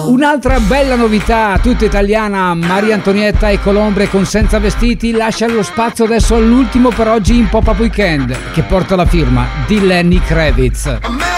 Un'altra bella novità, tutta italiana, Maria Antonietta e Colombre con Senza Vestiti lascia lo spazio adesso all'ultimo per oggi in Pop-Up Weekend, che porta la firma di Lenny Kravitz.